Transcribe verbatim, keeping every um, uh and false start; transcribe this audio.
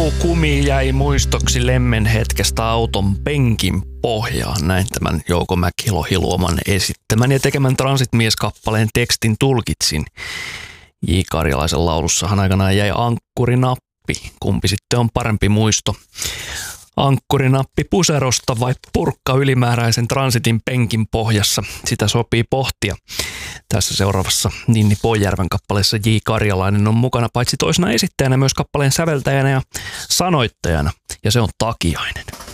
Melukumi jäi muistoksi lemmen hetkestä auton penkin pohjaan. Näin tämän Jouko Mäkilo-Hiluoman esittämän ja tekemän Transit-mies-kappaleen tekstin tulkitsin. J. Karjalaisen laulussahan aikanaan jäi ankkurinappi. Kumpi sitten on parempi muisto? Ankkurinappi puserosta vai purkka ylimääräisen Transitin penkin pohjassa? Sitä sopii pohtia. Tässä seuraavassa Ninni Poijärven kappaleessa J. Karjalainen on mukana paitsi toisena esittäjänä myös kappaleen säveltäjänä ja sanoittajana, ja se on Takiainen.